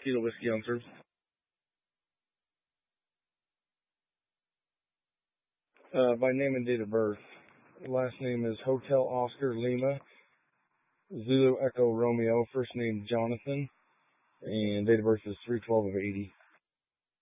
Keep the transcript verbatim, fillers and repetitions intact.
Kilo Whiskey on service. Uh, by name and date of birth. Last name is Hotel Oscar Lima, Zulu Echo Romeo. First name Jonathan, and date of birth is three twelve of eighty.